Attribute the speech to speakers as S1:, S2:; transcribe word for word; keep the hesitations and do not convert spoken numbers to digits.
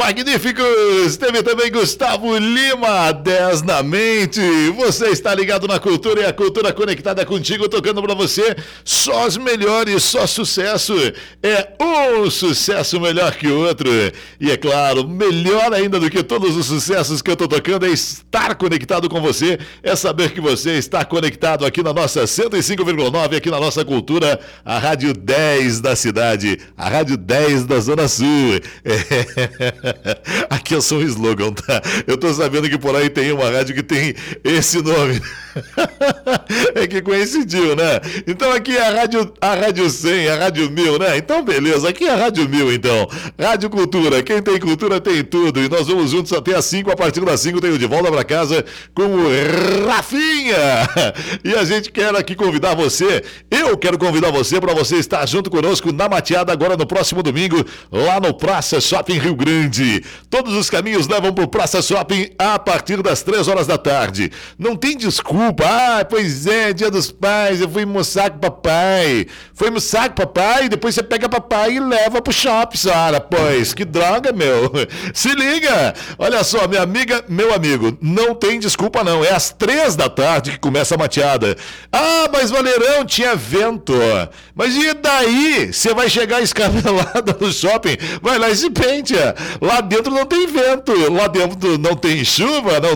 S1: Magníficos! Teve também Gustavo Lima, dez na mente. Você está ligado na cultura e a cultura conectada contigo, tocando pra você só os melhores, só sucesso. É um sucesso melhor que o outro. E é claro, melhor ainda do que todos os sucessos que eu tô tocando é estar conectado com você, é saber que você está conectado aqui na nossa cento e cinco vírgula nove, aqui na nossa cultura, a Rádio dez da cidade, a Rádio dez da Zona Sul. É. Aqui é só um slogan, tá? Eu tô sabendo que por aí tem uma rádio que tem esse nome. É que coincidiu, né? Então aqui é a Rádio, a Rádio cem, a Rádio mil, né? Então beleza, aqui é a Rádio mil, então. Rádio Cultura, quem tem cultura tem tudo. E nós vamos juntos até às cinco, a partir das cinco tenho de volta pra casa com o Rafinha. E a gente quer aqui convidar você, eu quero convidar você para você estar junto conosco na mateada agora no próximo domingo, lá no Praça Shopping Rio Grande. Todos os caminhos levam pro Praça Shopping a partir das três horas da tarde. Não tem desculpa. Ah, pois é, dia dos pais, eu fui almoçar com papai. Foi almoçar com papai, depois você pega papai e leva pro shopping, Sara. Pois, que droga, meu. Se liga. Olha só, minha amiga, meu amigo, não tem desculpa não. É às três da tarde que começa a mateada. Ah, mas Valerão, tinha vento. Mas e daí? Você vai chegar escamelada no shopping, vai lá e se pentea. Lá dentro não tem vento, lá dentro não tem chuva, não